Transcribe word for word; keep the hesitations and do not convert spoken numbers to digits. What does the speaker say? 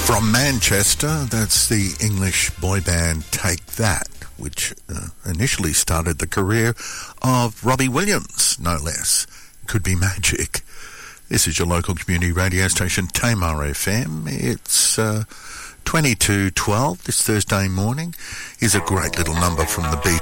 From Manchester, that's the English boy band Take That, which uh, initially started the career of Robbie Williams, no less. Could be magic. This is your local community radio station, Tamar F M. It's uh, twenty-two twelve this Thursday morning. Here's a great little number from the Beatles.